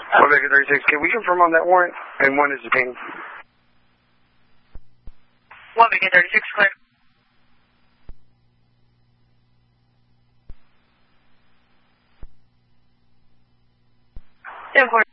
Well, Victor 36, can we confirm on that warrant? And when is the ping? 1 Victor 36, clear. Yeah, of course.